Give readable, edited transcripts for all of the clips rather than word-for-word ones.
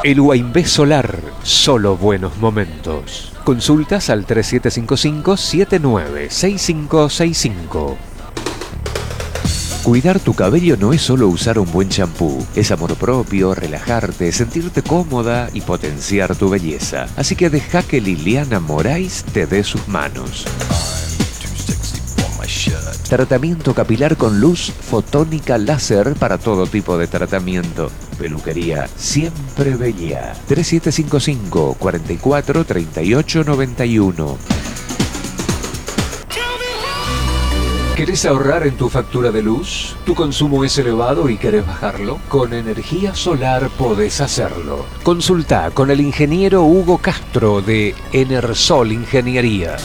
El Huaynvé Solar, solo buenos momentos. Consultas al 3755-796565. Cuidar tu cabello no es solo usar un buen champú, es amor propio, relajarte, sentirte cómoda y potenciar tu belleza. Así que deja que Liliana Moraes te dé sus manos. Tratamiento capilar con luz fotónica láser para todo tipo de tratamiento. Peluquería Siempre Bella. 3755 44 38 91. ¿Querés ahorrar en tu factura de luz? ¿Tu consumo es elevado y querés bajarlo? Con energía solar podés hacerlo. Consulta con el ingeniero Hugo Castro de Enersol Ingeniería.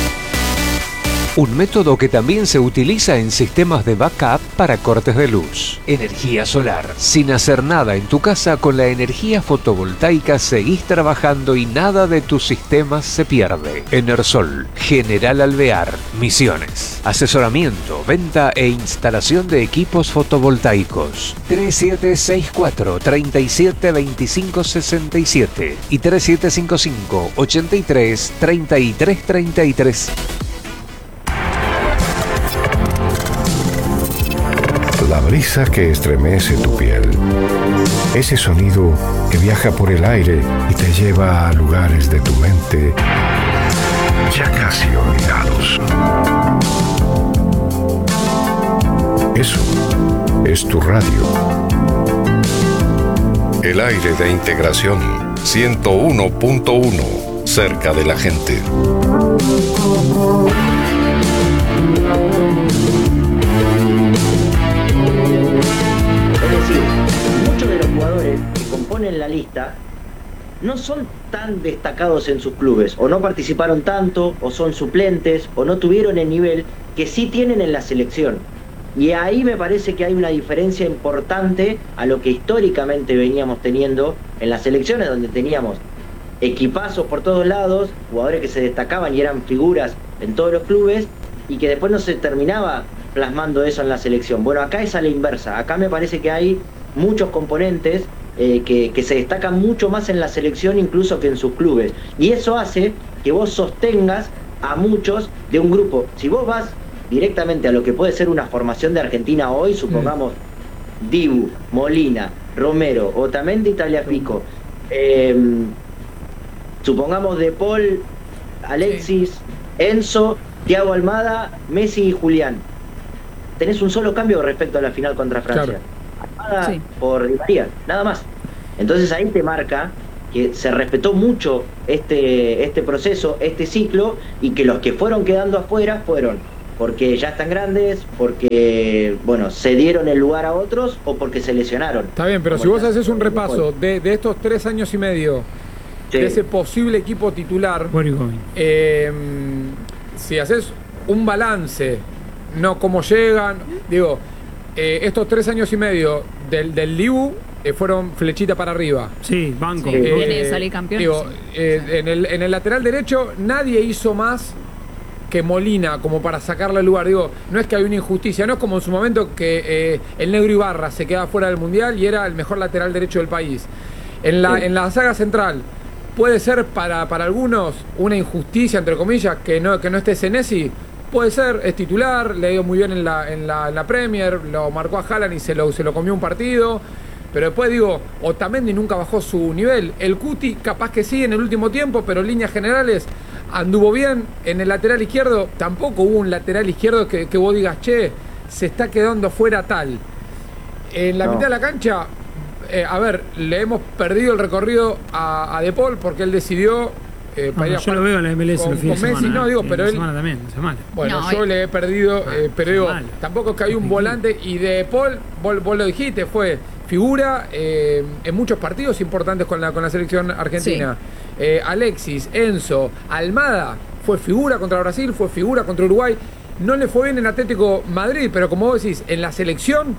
Un método que también se utiliza en sistemas de backup para cortes de luz. Energía solar. Sin hacer nada en tu casa, con la energía fotovoltaica seguís trabajando y nada de tus sistemas se pierde. Enersol, General Alvear, Misiones. Asesoramiento, venta e instalación de equipos fotovoltaicos. 3764 37 25 67 y 3755 83 33 33. La brisa que estremece tu piel. Ese sonido que viaja por el aire y te lleva a lugares de tu mente ya casi olvidados. Eso es tu radio. El aire de integración 101.1, cerca de la gente. Muchos de los jugadores que componen la lista no son tan destacados en sus clubes, o no participaron tanto, o son suplentes, o no tuvieron el nivel que sí tienen en la selección. Y ahí me parece que hay una diferencia importante a lo que históricamente veníamos teniendo en las selecciones, donde teníamos equipazos por todos lados, jugadores que se destacaban y eran figuras en todos los clubes, y que después no se terminaba plasmando eso en la selección. Bueno, acá es a la inversa. Acá me parece que hay muchos componentes que se destacan mucho más en la selección incluso que en sus clubes. Y eso hace que vos sostengas a muchos de un grupo. Si vos vas directamente a lo que puede ser una formación de Argentina hoy, supongamos Dibu, Molina, Romero, Otamendi, Tagliafico, supongamos De Paul, Alexis, Enzo, Thiago Almada, Messi y Julián. Tenés un solo cambio respecto a la final contra Francia. Almada por Di María, nada más. Entonces ahí te marca que se respetó mucho este proceso, este ciclo, y que los que fueron quedando afuera fueron porque ya están grandes, porque bueno, se dieron el lugar a otros o porque se lesionaron. Está bien, pero si vos haces un repaso de estos 3 años y medio de ese posible equipo titular, si haces un balance, no cómo llegan, digo, estos 3 años y medio del Dibu fueron flechita para arriba. Sí, banco. Salir campeón. Digo, en el lateral derecho nadie hizo más que Molina como para sacarle el lugar. Digo, no es que hay una injusticia, no es como en su momento que el Negro Ibarra se quedaba fuera del Mundial y era el mejor lateral derecho del país. En la saga central puede ser para algunos una injusticia, entre comillas, que no esté Senesi. Puede ser, es titular, le ha ido muy bien en la Premier, lo marcó a Haaland y se lo comió un partido. Pero después digo, Otamendi nunca bajó su nivel. El Cuti capaz que sí en el último tiempo, pero en líneas generales anduvo bien. En el lateral izquierdo tampoco hubo un lateral izquierdo que vos digas, che, se está quedando fuera tal. En la mitad de la cancha, a ver, le hemos perdido el recorrido a De Paul porque él decidió para ir a yo lo veo en la MLS con Messi, no digo, pero él semana también, semana. Bueno, no, yo le he perdido, pero digo, tampoco es que hay un volante, y De Paul, vos lo dijiste, fue figura en muchos partidos importantes con la selección argentina. Sí. Alexis, Enzo, Almada fue figura contra Brasil, fue figura contra Uruguay. No le fue bien en Atlético Madrid, pero como vos decís, en la selección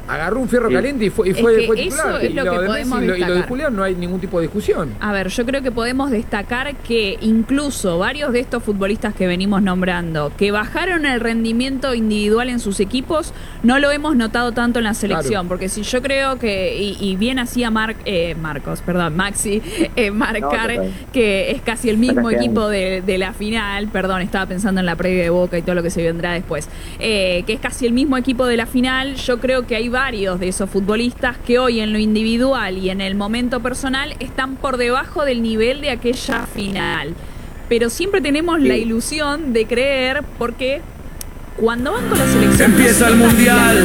agarró un fierro caliente y fue titular. Eso es lo que podemos destacar. Y lo de Julián no hay ningún tipo de discusión. A ver, yo creo que podemos destacar que incluso varios de estos futbolistas que venimos nombrando, que bajaron el rendimiento individual en sus equipos, no lo hemos notado tanto en la selección. Claro. Porque si yo creo que, y bien hacía Maxi, marcar que es casi el mismo equipo de la final, estaba pensando en la previa de Boca y todo lo que se vendrá después, que es casi el mismo equipo de la final. Yo creo que hay varios de esos futbolistas que hoy en lo individual y en el momento personal están por debajo del nivel de aquella final. Pero siempre tenemos la ilusión de creer, porque cuando van con la selección... ¡Empieza el Mundial!